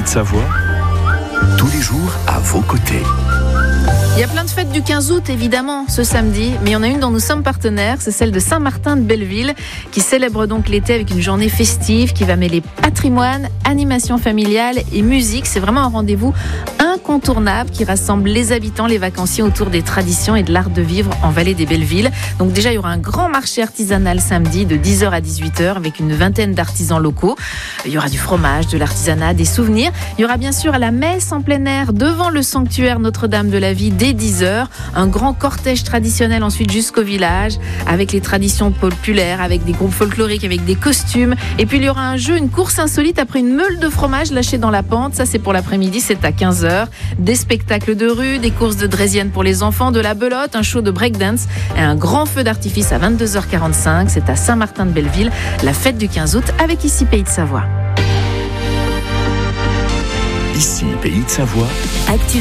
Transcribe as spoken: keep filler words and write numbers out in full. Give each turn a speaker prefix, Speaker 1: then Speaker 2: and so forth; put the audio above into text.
Speaker 1: Savoie, tous les jours à vos côtés.
Speaker 2: Il y a plein de fêtes du quinze août, évidemment, ce samedi, mais il y en a une dont nous sommes partenaires, c'est celle de Saint-Martin de Belleville, qui célèbre donc l'été avec une journée festive qui va mêler patrimoine, animation familiale et musique. C'est vraiment un rendez-vous incontournable qui rassemble les habitants, les vacanciers autour des traditions et de l'art de vivre en vallée des Bellevilles. Donc déjà, il y aura un grand marché artisanal samedi de dix heures à dix-huit heures avec une vingtaine d'artisans locaux. Il y aura du fromage, de l'artisanat, des souvenirs. Il y aura bien sûr la messe en plein air devant le sanctuaire Notre-Dame de la Vie dès dix heures. Un grand cortège traditionnel ensuite jusqu'au village avec les traditions populaires, avec des groupes folkloriques, avec des costumes. Et puis il y aura un jeu, une course insolite après une meule de fromage lâchée dans la pente. Ça, c'est pour l'après-midi, c'est à quinze heures. Des spectacles de rue, des courses de draisienne pour les enfants, de la belote, un show de breakdance et un grand feu d'artifice à vingt-deux heures quarante-cinq. C'est à Saint-Martin de Belleville, la fête du quinze août avec ici Pays de Savoie.
Speaker 1: Ici Pays de Savoie.
Speaker 3: Actu